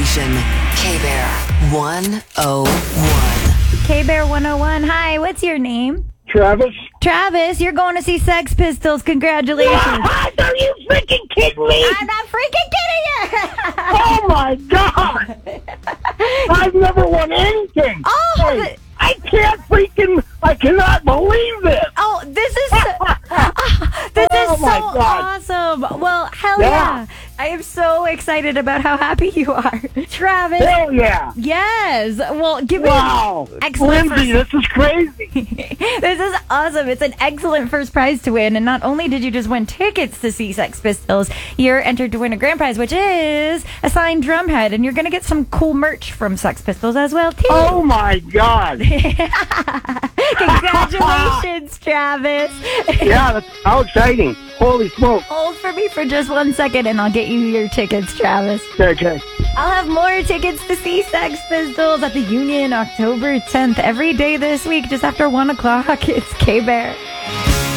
station. K-Bear 101. K-Bear 101. Hi, what's your name? Travis? Travis, you're going to see Sex Pistols. Congratulations. What? Are you freaking kidding me? I'm not freaking kidding you. Oh my God! I've never won anything. Oh, Hey, I cannot believe this. Oh, this is Oh, so my God. awesome. Well, hell Yeah. yeah. I am so excited about how happy you are. Travis. Hell yeah! Yes. Well, give me Wow, excellent Lindsay, this is crazy. This is awesome. It's an excellent first prize to win. And not only did you just win tickets to see Sex Pistols, you're entered to win a grand prize, which is a signed drum head. And you're going to get some cool merch from Sex Pistols as well, too. Oh my God! Congratulations, Travis. Yeah, that's how exciting! Holy smoke! Hold for me for just 1 second and I'll get you your tickets, Travis. Okay. I'll have more tickets to see Sex Pistols at the Union October 10th every day this week just after 1 o'clock. It's K-Bear.